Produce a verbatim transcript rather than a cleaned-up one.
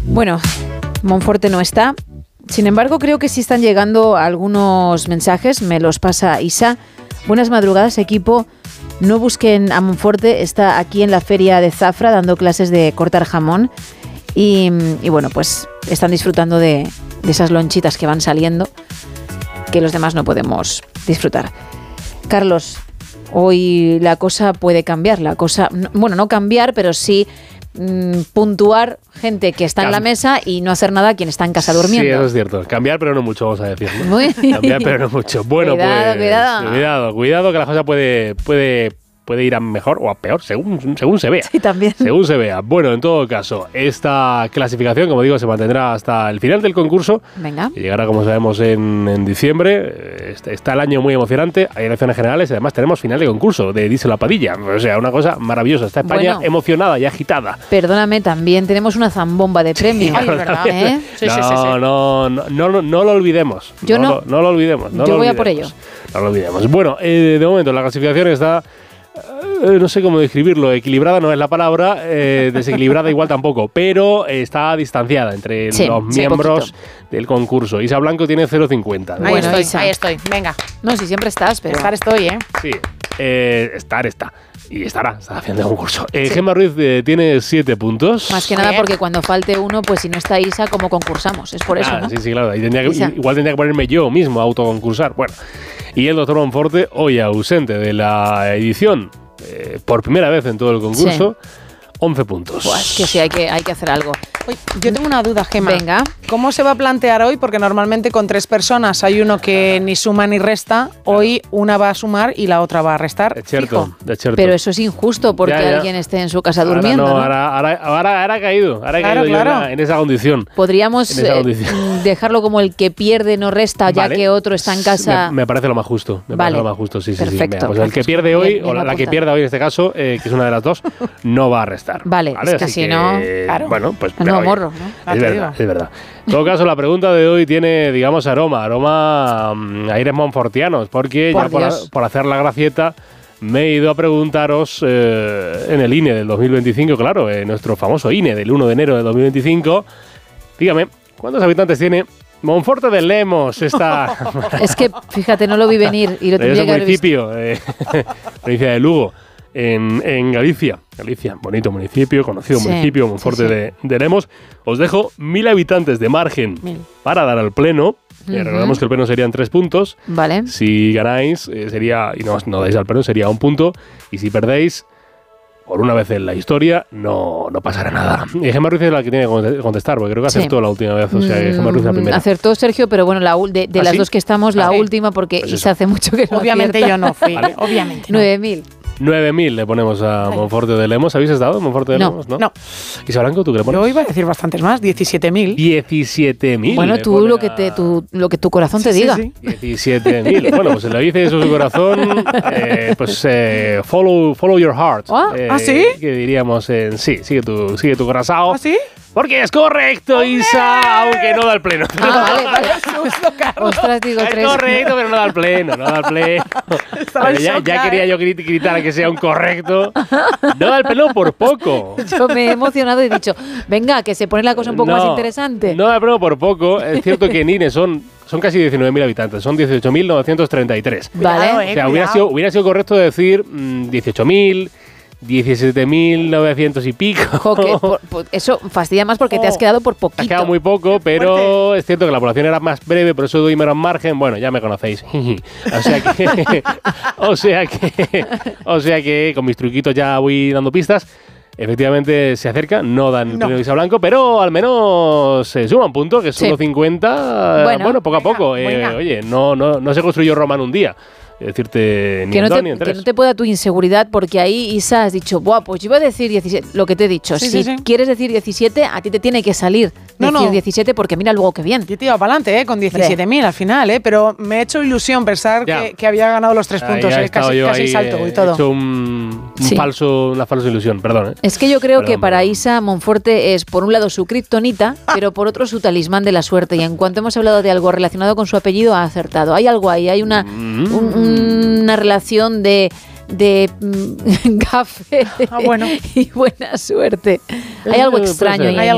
Bueno, Monforte no está. Sin embargo, creo que sí están llegando algunos mensajes. Me los pasa Isa. Buenas madrugadas, equipo. No busquen a Monforte. Está aquí en la feria de Zafra dando clases de cortar jamón. Y, y bueno, pues están disfrutando de, de esas lonchitas que van saliendo, que los demás no podemos disfrutar. Carlos, hoy la cosa puede cambiar. La cosa, bueno, no cambiar, pero sí mmm, puntuar gente que está Cam- en la mesa y no hacer nada a quien está en casa durmiendo. Sí, eso es cierto. Cambiar, pero no mucho, vamos a decir, ¿no? Muy Cambiar, pero no mucho. Bueno, cuidado, pues cuidado. cuidado, cuidado, que la cosa puede, puede, puede ir a mejor o a peor, según, según se vea. Sí, también. Según se vea. Bueno, en todo caso, esta clasificación, como digo, se mantendrá hasta el final del concurso. Venga. Que llegará, como sabemos, en, en diciembre. Está el año muy emocionante. Hay elecciones generales y además tenemos final de concurso de Díselo a Padilla. O sea, una cosa maravillosa. Está España bueno, emocionada y agitada. Perdóname, también tenemos una zambomba de premio. Ay, ¿verdad? ¿Eh? Sí, no, sí, sí, sí. No, no, no, no, no lo olvidemos. Yo no. No, no lo olvidemos. No Yo lo voy olvidemos. a por ello. No lo olvidemos. Bueno, eh, de momento la clasificación está... Eh, no sé cómo describirlo, equilibrada no es la palabra, eh, desequilibrada igual tampoco, pero está distanciada entre sí, los sí, miembros del concurso. Isa Blanco tiene cero coma cincuenta. Ahí Bueno, estoy, Isa. ahí estoy, venga. No, si siempre estás, pero... Estar estoy, ¿eh? Sí, eh, estar está. Y estará, está haciendo el concurso. Eh, sí. Gemma Ruiz eh, tiene siete puntos. Más que nada porque cuando falte uno, pues si no está Isa, ¿cómo concursamos? Es por ah, eso, ¿no? Sí, sí, claro. Y tendría que, igual tendría que ponerme yo mismo a autoconcursar. Bueno, y el doctor Monforte, hoy ausente de la edición, eh, por primera vez en todo el concurso, sí. once puntos. Pues que sí, hay que, hay que hacer algo. Oye, yo tengo una duda, Gemma. Venga. ¿Cómo se va a plantear hoy? Porque normalmente con tres personas hay uno que ni suma ni resta. Hoy una va a sumar y la otra va a restar. Es cierto, es cierto. Pero eso es injusto porque ya, ya. alguien esté en su casa ahora durmiendo, no, ¿no? Ahora, ahora, ahora, ahora ha caído, ahora claro, ha caído claro. yo en, la, en esa condición. Podríamos esa eh, condición. dejarlo como el que pierde no resta, ya vale. que otro está en casa. Me, me parece lo más justo. Me vale. parece lo más justo, sí, sí, Perfecto. sí. Mira, pues el que pierde hoy, bien, bien o la, la que apuntado. pierda hoy en este caso, eh, que es una de las dos, no va a restar. Vale, ¿vale? es que Así si que, no. Claro. Bueno, pues. No, pero, morro, oye, ¿no? Es verdad, es verdad. En todo caso, la pregunta de hoy tiene, digamos, aroma, aroma um, aires monfortianos, porque por ya por, por hacer la gracieta me he ido a preguntaros eh, en el I N E del dos mil veinticinco, claro, en nuestro famoso I N E del uno de enero de dos mil veinticinco. Dígame, ¿cuántos habitantes tiene Monforte de Lemos? Esta es que, fíjate, no lo vi venir y lo tendría que haber visto. municipio, eh, provincia de Lugo, en, en Galicia. Galicia, bonito municipio, conocido sí, municipio, Monforte sí, sí. De, de Lemos. Os dejo mil habitantes de margen mil. para dar al pleno. Uh-huh. Eh, recordemos que el pleno serían tres puntos. Vale. Si ganáis, eh, sería, y no, no dais al pleno, sería un punto. Y si perdéis, por una vez en la historia, no, no pasará nada. Y Gemma Ruiz es la que tiene que contestar, porque creo que acertó sí. la última vez. O sea, que Gemma Ruiz es la primera. Acertó Sergio, pero bueno, la, de, de ¿Ah, las sí? dos que estamos, la ¿Ah, sí? última, porque pues Isa hace mucho que no Obviamente acierta. yo no fui, ¿vale? Obviamente no. nueve mil. nueve mil le ponemos a Ay. Monforte de Lemos. ¿Habéis estado en Monforte de no, Lemos? No. no. Isa Blanco, ¿tú qué le pones? Yo iba a decir bastantes más, diecisiete mil. diecisiete mil. Bueno, tú lo que, te, tu, lo que tu corazón sí, te sí, diga. Sí. diecisiete mil. Bueno, pues se lo dice eso su corazón. Eh, pues eh, follow, follow your heart. ¿Ah, eh, ¿Ah sí? Que diríamos en sí, sigue tu, sigue tu corazón. ¿Ah sí? Porque es correcto, ¡hombre! Isa, aunque no da el pleno. Ah, vale, vale. Ostras, digo es tres. Es correcto, pero no da el pleno, no da el pleno. ya, ya quería yo gritar a que sea un correcto. No da el pleno por poco. Yo me he emocionado y he dicho, venga, que se pone la cosa un poco no, más interesante. No da el pleno por poco. Es cierto que en I N E son... Son casi diecinueve mil habitantes, son dieciocho mil novecientos treinta y tres. Vale. O sea, hubiera sido, hubiera sido correcto decir mmm, dieciocho mil, diecisiete mil novecientos y pico. Jo, que por, por, eso fastidia más porque oh, te has quedado por poquito. Te has quedado muy poco, pero fuerte. Es cierto que la población era más breve, por eso doy menos margen. Bueno, ya me conocéis. o sea que, o sea que, o sea que con mis truquitos ya voy dando pistas. Efectivamente se acerca, no dan el no. premio Isa Blanco, pero al menos se suma un punto, que es sí. uno cincuenta. Bueno, bueno, poco a venga, poco. Eh, oye, no, no, no se construyó Roma en un día. Es decirte, ni que, en no dos, te, ni en que tres. no te pueda tu inseguridad, porque ahí, Isa, has dicho, buah, pues yo iba a decir diecisiete, lo que te he dicho. Sí, si sí, sí. quieres decir diecisiete, a ti te tiene que salir no, decir no. diecisiete, porque mira luego qué bien. Yo te iba para adelante, ¿eh? Con diecisiete mil al final, ¿eh? Pero me he hecho ilusión pensar que, que había ganado los tres puntos, ahí ¿eh? Casi, casi ahí, salto eh, y todo. He hecho un, un sí. falso, una falsa ilusión, perdón. ¿eh? Es que yo creo Perdón, que para perdón. Isa, Monforte es, por un lado, su kriptonita, ah. pero por otro, su talismán de la suerte. Y en cuanto hemos hablado de algo relacionado con su apellido, ha acertado. Hay algo ahí, hay una, mm. un, una relación de de mm, gafe ah, bueno. y buena suerte. Hay algo extraño. Hay